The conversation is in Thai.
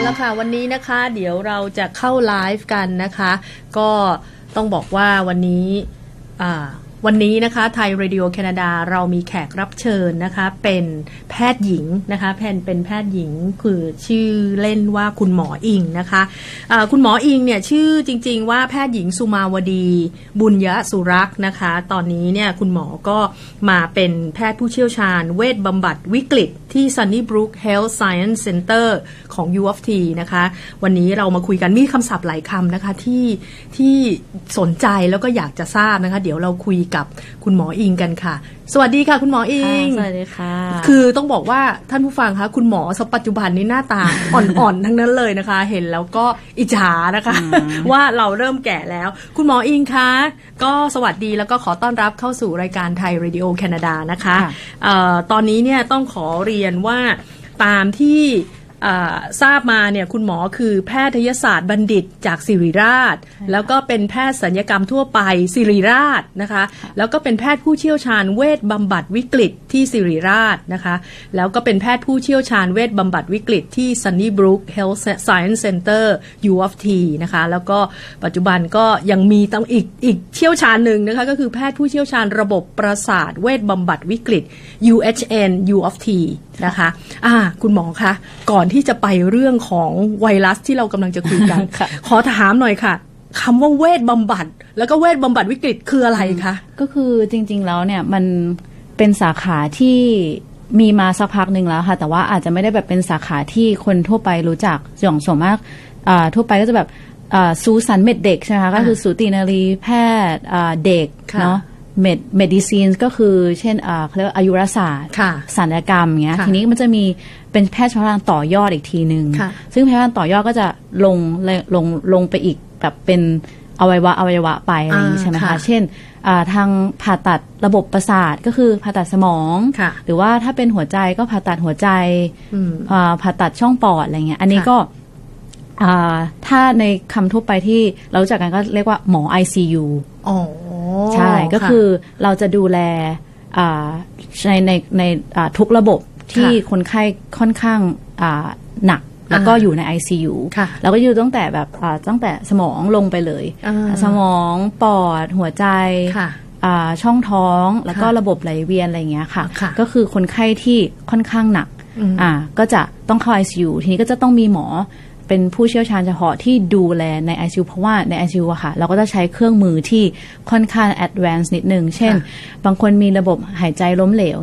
ละค่ะวันนี้นะคะเดี๋ยวเราจะเข้าไลฟ์กันนะคะก็ต้องบอกว่าวันนี้นะคะไทยเรดิโอแคนาดาเรามีแขกรับเชิญนะคะเป็นแพทย์หญิงนะคะเป็นแพทย์หญิงคือชื่อเล่นว่าคุณหมออิงนะคะคุณหมออิงเนี่ยชื่อจริงๆว่าแพทย์หญิงสุมาวดีบุญยสุรักษ์นะคะตอนนี้เนี่ยคุณหมอก็มาเป็นแพทย์ผู้เชี่ยวชาญเวชบำบัดวิกฤตที่ Sunnybrook Health Science Center ของ U of T นะคะวันนี้เรามาคุยกันมีคำศัพท์หลายคำนะคะที่สนใจแล้วก็อยากจะทราบนะคะเดี๋ยวเราคุยกับคุณหมออิงกันค่ะสวัสดีค่ะคุณหมออิงสวัสดีค่ะคือต้องบอกว่าท่านผู้ฟังคะคุณหมอปัจจุบันนี้หน้าตา อ่อนๆทั้งนั้นเลยนะคะเห็นแล้วก็อิจฉานะคะ ว่าเราเริ่มแก่แล้วคุณหมออิงคะก็สวัสดีแล้วก็ขอต้อนรับเข้าสู่รายการไทยเรดิโอแคนาดานะคะตอนนี้เนี่ยต้องขอเรียนว่าตามที่ทราบมาเนี่ยคุณหมอคือแพทยศาสตร์บัณฑิตจากศิริราชแล้วก็เป็นแพทย์ศัลยกรรมทั่วไปศิริราชนะคะแล้วก็เป็นแพทย์ผู้เชี่ยวชาญเวชบำบัดวิกฤตที่ศิริราชนะคะแล้วก็เป็นแพทย์ผู้เชี่ยวชาญเวชบำบัดวิกฤตที่ Sunnybrook Health Science Center U of T นะคะแล้วก็ปัจจุบันก็ยังมีต้องอีกเชี่ยวชาญหนึ่งนะคะก็คือแพทย์ผู้เชี่ยวชาญระบบประสาทเวชบำบัดวิกฤต UHN U of T นะคะคุณหมอคะก่อนที่จะไปเรื่องของไวรัสที่เรากำลังจะคุยกัน ขอถามหน่อยค่ะคำว่าเวชบำบัดแล้วก็เวชบำบัดวิกฤตคืออะไรคะก็คือจริงๆแล้วเนี่ยมันเป็นสาขาที่มีมาสักพักหนึ่งแล้วค่ะแต่ว่าอาจจะไม่ได้แบบเป็นสาขาที่คนทั่วไปรู้จักอย่างส่วนมากทั่วไปก็จะแบบสูสันเม็ดเด็กใช่ไหมคะก็คือสูตินรีแพทย์เด็กเนาะเมดิซีนก็คือเช่นเขาเรียกว่าอายุรศาสตร์ศัลยกรรมเงี้ยทีนี้มันจะมีเป็นแพทย์เฉพาะทางต่อยอดอีกทีนึงซึ่งแพทย์ทางต่อยอดก็จะลงไปอีกแบบเป็นอวัยวะไปอะไรอย่างนี้ใช่ไหมคะเช่นทางผ่าตัดระบบประสาทก็คือผ่าตัดสมองหรือว่าถ้าเป็นหัวใจก็ผ่าตัดหัวใจผ่าตัดช่องปอดอะไรเงี้ยอันนี้ก็ถ้าในคำทั่วไปที่เรารู้จักกันก็เรียกว่าหมอ ICU ใช่ก็คือเราจะดูแลในทุกระบบที่คนไข้ค่อนข้างหนักแล้วก็อยู่ใน ICU แล้วก็อยู่ตั้งแต่แบบตั้งแต่สมองลงไปเลยสมองปอดหัวใจช่องท้องแล้วก็ระบบไหลเวียนอะไรอย่างเงี้ยค่ะก็คือคนไข้ที่ค่อนข้างหนักก็จะต้องเข้า ICU ทีนี้ก็จะต้องมีหมอเป็นผู้เชี่ยวชาญเฉพาะที่ดูแลใน ICU เพราะว่าใน ICU อะค่ะเราก็จะใช้เครื่องมือที่ค่อนข้าง advanced นิดนึงเช่นบางคนมีระบบหายใจล้มเหลว